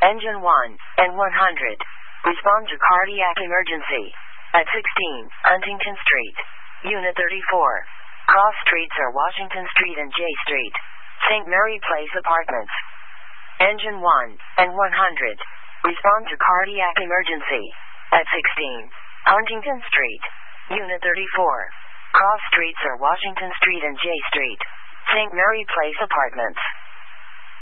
Engine 1 and 100. Respond to cardiac emergency. At 16, Huntington Street. Unit 34. Cross streets are Washington Street and J Street. St. Mary Place Apartments. Engine 1 and 100. Respond to cardiac emergency. At 16, Huntington Street. Unit 34. Cross streets are Washington Street and J Street. St. Mary Place Apartments.